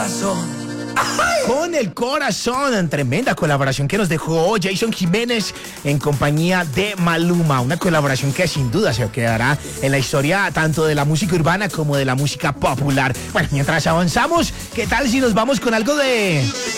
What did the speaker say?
corazón. Con el corazón, tremenda colaboración que nos dejó Jason Jiménez en compañía de Maluma, una colaboración que sin duda se quedará en la historia tanto de la música urbana como de la música popular. Bueno, mientras avanzamos, ¿qué tal si nos vamos con algo de